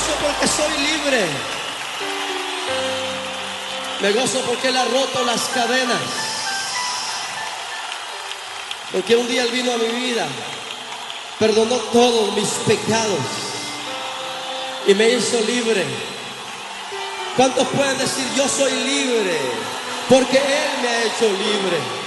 gozo porque soy libre. Me gozo porque Él ha roto las cadenas. Porque un día Él vino a mi vida, perdonó todos mis pecados y me hizo libre. ¿Cuántos pueden decir yo soy libre? Porque Él me ha hecho libre.